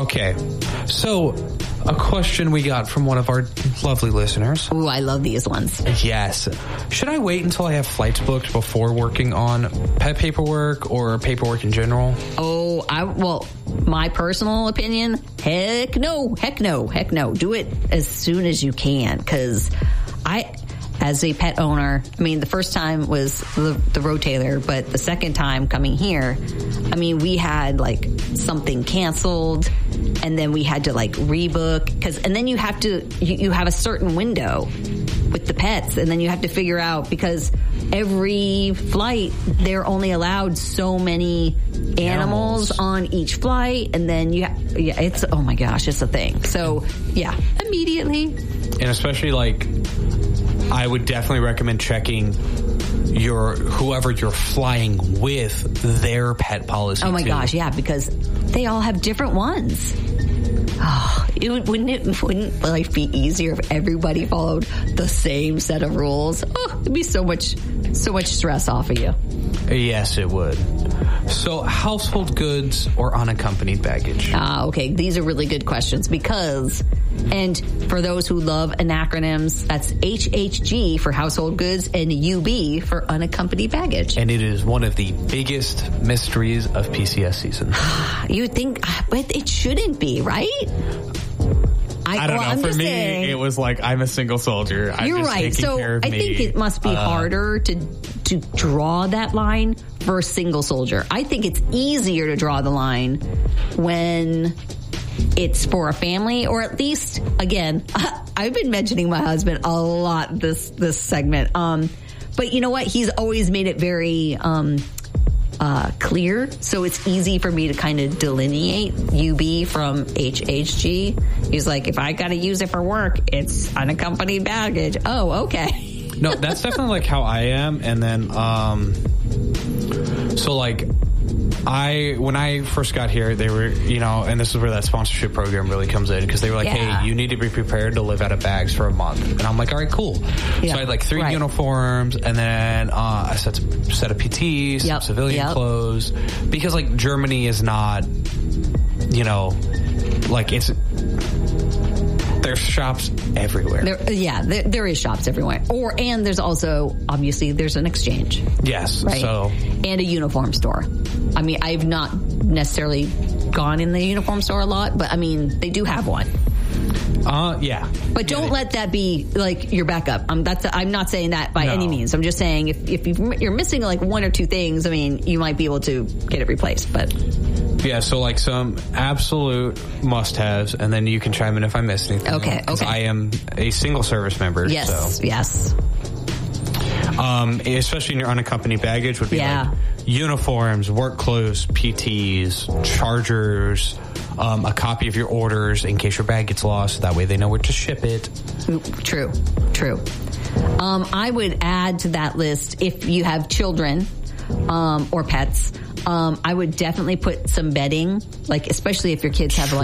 Okay, so a question we got from one of our lovely listeners. Ooh, I love these ones. Yes. Should I wait until I have flights booked before working on pet paperwork or paperwork in general? Oh, well, my personal opinion, heck no. Do it as soon as you can, because as a pet owner, I mean, the first time was the Rottweiler, but the second time coming here, I mean, we had like something canceled, and then we had to like rebook, and then you have to, you have a certain window with the pets, and then you have to figure out, because every flight, they're only allowed so many animals on each flight, and then it's, oh my gosh, it's a thing. So yeah, immediately. And especially like, I would definitely recommend checking whoever you're flying with, their pet policy. Oh my gosh, yeah, because they all have different ones. Oh, wouldn't life be easier if everybody followed the same set of rules? Oh, it'd be so much stress off of you. Yes, it would. So, household goods or unaccompanied baggage? Okay, these are really good questions, because, and for those who love acronyms, that's HHG for household goods and UB for unaccompanied baggage. And it is one of the biggest mysteries of PCS season. You would think, but it shouldn't be, right? I don't know. For me, it was like, I'm a single soldier. You're right. So I think it must be harder to draw that line for a single soldier. I think it's easier to draw the line when it's for a family, or at least, again, I've been mentioning my husband a lot this segment. But you know what? He's always made it very clear, so it's easy for me to kind of delineate UB from HHG. He's like, if I got to use it for work, it's unaccompanied baggage. Oh, okay. No, that's definitely like how I am. And then, so like, when I first got here, they were, and this is where that sponsorship program really comes in, because they were like, hey, you need to be prepared to live out of bags for a month. And I'm like, all right, cool. Yeah. So I had like 3 uniforms, and then a set of PTs, some civilian clothes, because like Germany is not, like there's shops everywhere. There is shops everywhere. And there's also, obviously, there's an exchange. Yes. Right? So. And a uniform store. I mean, I've not necessarily gone in the uniform store a lot, but I mean, they do have one. Yeah. But don't let that be like your backup. I'm not saying that by any means. I'm just saying if you're missing like 1 or 2 things, I mean, you might be able to get it replaced, but. Yeah, so like some absolute must-haves, and then you can chime in if I miss anything. Okay. I am a single service member. Yes. Especially in your unaccompanied baggage would be like uniforms, work clothes, PTs, chargers, a copy of your orders in case your bag gets lost. That way they know where to ship it. True. I would add to that list, if you have children or pets, I would definitely put some bedding, like especially if your kids have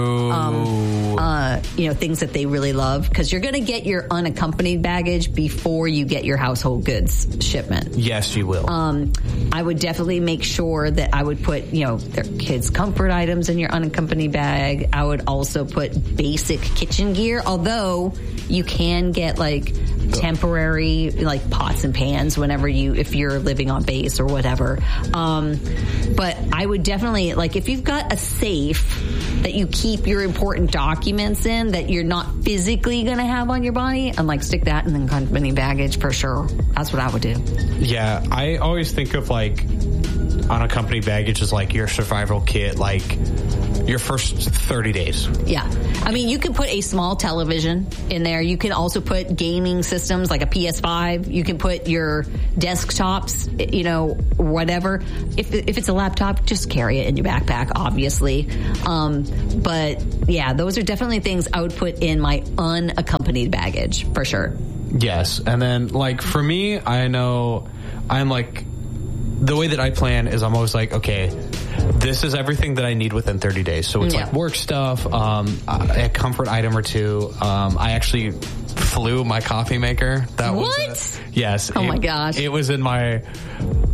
things that they really love, because you're going to get your unaccompanied baggage before you get your household goods shipment. Yes, you will. I would definitely make sure that I would put, their kids' comfort items in your unaccompanied bag. I would also put basic kitchen gear, although you can get like temporary like pots and pans if you're living on base or whatever. But I would definitely, like, if you've got a safe that you keep your important documents in that you're not physically going to have on your body, I'm like, stick that in the accompanying baggage for sure. That's what I would do. Yeah, I always think of like unaccompanied baggage as like your survival kit, like your first 30 days. Yeah. I mean, you can put a small television in there. You can also put gaming systems like a PS5. You can put your desktops, whatever. If it's a laptop, just carry it in your backpack, obviously. But yeah, those are definitely things I would put in my unaccompanied baggage for sure. Yes. And then like for me, I know I'm like, the way that I plan is I'm always like, okay, this is everything that I need within 30 days. So it's like work stuff, a comfort item or 2. I actually flew my coffee maker. What? Yes. Oh my gosh. It was in my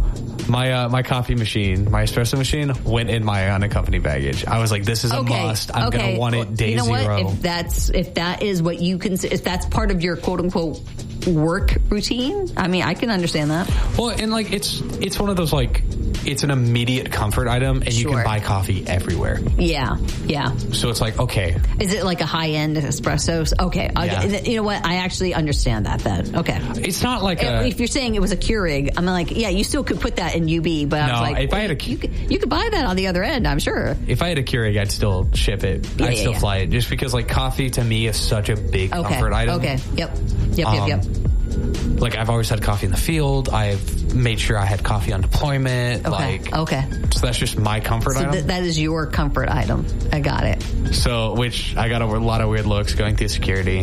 My coffee machine, my espresso machine, went in my unaccompanied baggage. I was like, this is a must. I'm going to want it day zero. You know what? If that is what you consider, if that's part of your quote unquote work routine, I mean, I can understand that. Well, and like it's one of those like, it's an immediate comfort item, and you can buy coffee everywhere. Yeah. So it's like, okay. Is it like a high-end espresso? Okay. Yeah. You know what? I actually understand that then. Okay. It's not like if you're saying it was a Keurig, I'm like, yeah, you still could put that in UB, but I was like, if I had you could buy that on the other end, I'm sure. If I had a Keurig, I'd still ship it. I'd still fly it, just because like coffee to me is such a big comfort item. Okay. Yep. Like I've always had coffee in the field. I've made sure I had coffee on deployment. Okay. So that's just my comfort item. That is your comfort item. I got it. So, which I got a lot of weird looks going through security.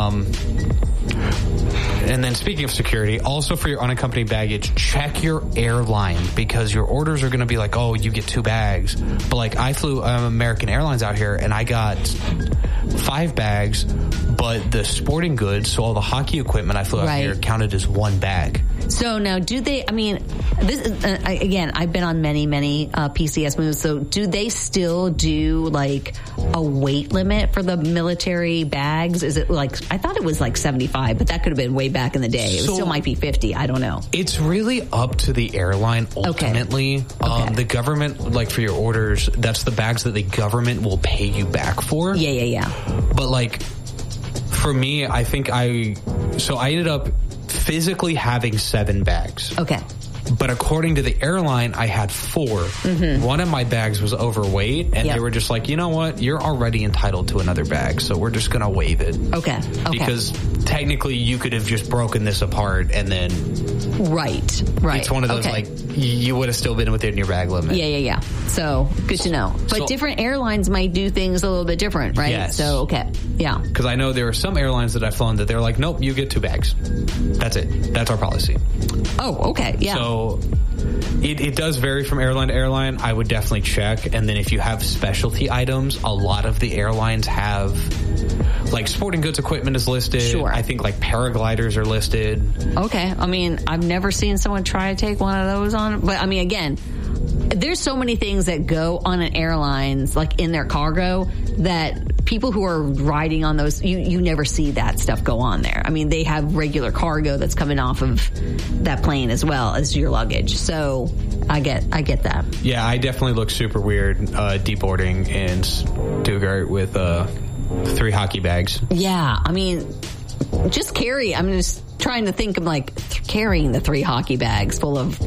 And then speaking of security, also for your unaccompanied baggage, check your airline, because your orders are going to be like, oh, you get 2 bags. But like I flew American Airlines out here and I got 5 bags, but the sporting goods, so all the hockey equipment I flew out here counted as 1 bag. So now do they, I mean, this is, again, I've been on many PCS moves, so do they still do like a weight limit for the military bags? Is it like, I thought it was like 75, but that could have been way back in the day. It still might be 50. I don't know. It's really up to the airline ultimately. The government, like for your orders, that's the bags that the government will pay you back for. Yeah. But like, for me, I think I ended up physically having 7 bags. Okay. But according to the airline, I had 4. Mm-hmm. One of my bags was overweight, and they were just like, you know what? You're already entitled to another bag, so we're just going to waive it. Okay. Because technically, you could have just broken this apart, and then... Right. It's one of those, like, you would have still been within your bag limit. Yeah. So, good to know. But different airlines might do things a little bit different, right? Yes. So, okay. Yeah. Because I know there are some airlines that I've flown that they're like, nope, you get 2 bags. That's it. That's our policy. Oh, okay. Yeah. So it does vary from airline to airline. I would definitely check. And then if you have specialty items, a lot of the airlines have, like, sporting goods equipment is listed. Sure. I think, like, paragliders are listed. Okay. I mean, I've never seen someone try to take one of those on. But, I mean, again, there's so many things that go on an airlines, like in their cargo, that people who are riding on those, you never see that stuff go on there. I mean, they have regular cargo that's coming off of that plane as well as your luggage. So I get that. Yeah, I definitely look super weird deboarding in Stuttgart with 3 hockey bags. Yeah, I mean, I'm just trying to think of like carrying the 3 hockey bags full of...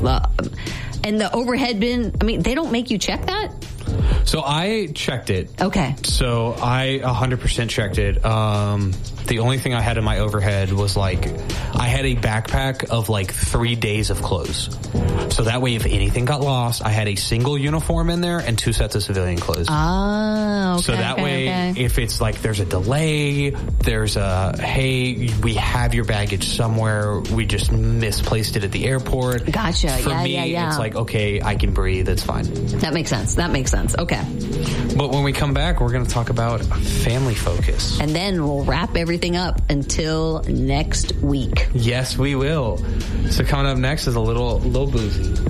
and the overhead bin, I mean, they don't make you check that? So I checked it. Okay. So I 100% checked it. The only thing I had in my overhead was like, I had a backpack of like 3 days of clothes. So that way, if anything got lost, I had a single uniform in there and 2 sets of civilian clothes. Oh, okay. So that way, if it's like there's a delay, there's hey, we have your baggage somewhere, we just misplaced it at the airport. Gotcha. For me, it's like, okay, I can breathe, it's fine. That makes sense. Okay. But when we come back, we're going to talk about family focus. And then we'll wrap everything up until next week. Yes, we will. So coming up next is a little boozy.